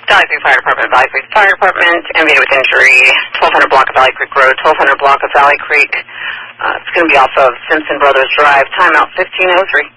Valley Creek Fire Department, Valley Creek Fire Department, MVA with injury, 1200 block of Valley Creek Road, 1200 block of Valley Creek. It's going to be off of Simpson Brothers Drive, timeout 1503.